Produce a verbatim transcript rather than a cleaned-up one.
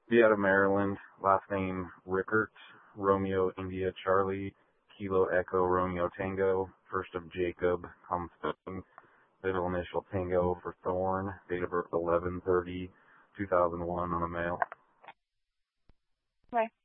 Be out of Maryland. Last name Rickert. Romeo India Charlie. Kilo Echo Romeo Tango. First of Jacob. Comstone. Middle initial Tango for Thorn. Date of birth eleven thirty two thousand one on the mail. Bye.